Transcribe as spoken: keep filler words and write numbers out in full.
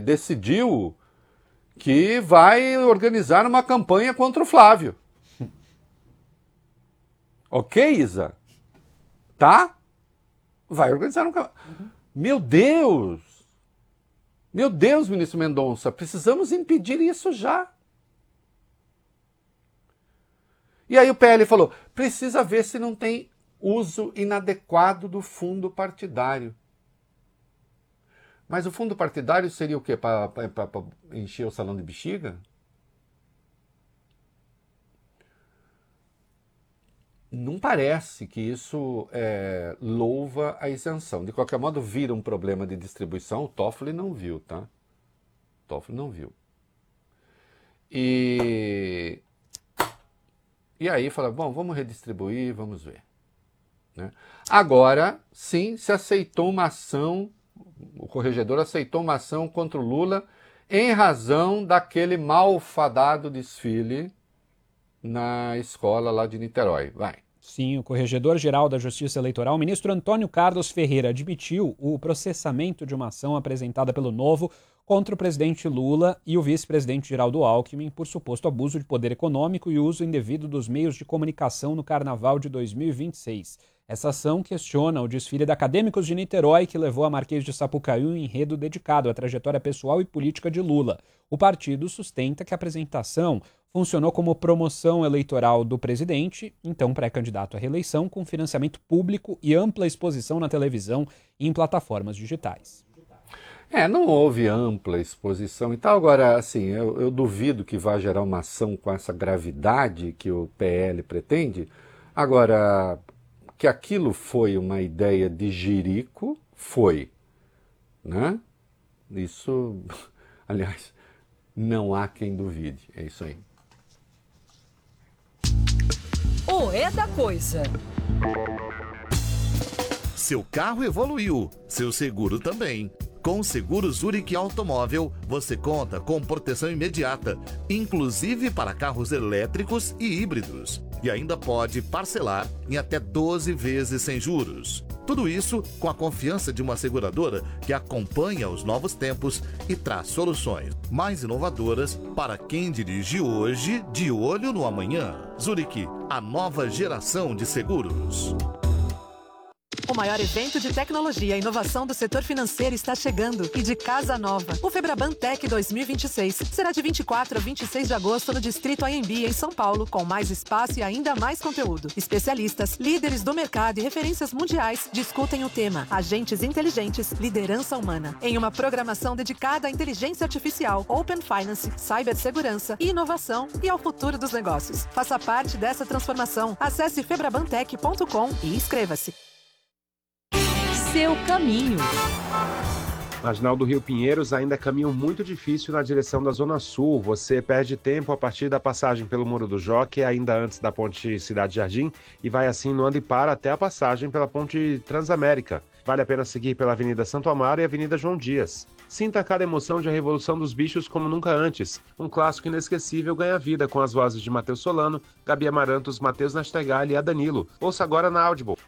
decidiu que vai organizar uma campanha contra o Flávio. Ok, Isa? Tá? Vai organizar uma campanha. Uhum. Meu Deus! Meu Deus, ministro Mendonça, precisamos impedir isso já. E aí o P L falou, precisa ver se não tem uso inadequado do fundo partidário. Mas o fundo partidário seria o quê? Para encher o salão de bexiga? Não parece que isso é, louva a isenção. De qualquer modo, vira um problema de distribuição. O Toffoli não viu, tá? O Toffoli não viu. E, e aí fala, bom, vamos redistribuir, vamos ver. Né? Agora, sim, se aceitou uma ação, o corregedor aceitou uma ação contra o Lula em razão daquele malfadado desfile na escola lá de Niterói. Vai. Sim, o Corregedor-Geral da Justiça Eleitoral, o ministro Antônio Carlos Ferreira, admitiu o processamento de uma ação apresentada pelo Novo contra o presidente Lula e o vice-presidente Geraldo Alckmin por suposto abuso de poder econômico e uso indevido dos meios de comunicação no Carnaval de dois mil e vinte e seis. Essa ação questiona o desfile da Acadêmicos de Niterói, que levou a Marquês de Sapucaí um enredo dedicado à trajetória pessoal e política de Lula. O partido sustenta que a apresentação funcionou como promoção eleitoral do presidente, então pré-candidato à reeleição, com financiamento público e ampla exposição na televisão e em plataformas digitais. É, não houve ampla exposição e tal. Agora, assim, eu, eu duvido que vá gerar uma ação com essa gravidade que o P L pretende. Agora, que aquilo foi uma ideia de jirico, foi, né? Isso, aliás, não há quem duvide, é isso aí. O É da Coisa. Seu carro evoluiu, seu seguro também. Com o Seguro Zurich Automóvel, você conta com proteção imediata, inclusive para carros elétricos e híbridos. E ainda pode parcelar em até doze vezes sem juros. Tudo isso com a confiança de uma seguradora que acompanha os novos tempos e traz soluções mais inovadoras para quem dirige hoje de olho no amanhã. Zurich, a nova geração de seguros. O maior evento de tecnologia e inovação do setor financeiro está chegando e de casa nova. O Febraban Tech dois mil e vinte e seis será de vinte e quatro a vinte e seis de agosto no Distrito A M B, em São Paulo, com mais espaço e ainda mais conteúdo. Especialistas, líderes do mercado e referências mundiais discutem o tema Agentes Inteligentes, Liderança Humana, em uma programação dedicada à inteligência artificial, Open Finance, cibersegurança e inovação e ao futuro dos negócios. Faça parte dessa transformação. Acesse febrabantech ponto com e inscreva-se. Seu caminho. Marginal do Rio Pinheiros ainda é caminho muito difícil na direção da Zona Sul. Você perde tempo a partir da passagem pelo Muro do Jockey, ainda antes da ponte Cidade Jardim, e vai assim no anda e para até a passagem pela ponte Transamérica. Vale a pena seguir pela Avenida Santo Amaro e Avenida João Dias. Sinta cada emoção de A Revolução dos Bichos como nunca antes. Um clássico inesquecível ganha vida com as vozes de Matheus Solano, Gabi Amarantos, Matheus Nastegali e Adanilo. Ouça agora na Audible.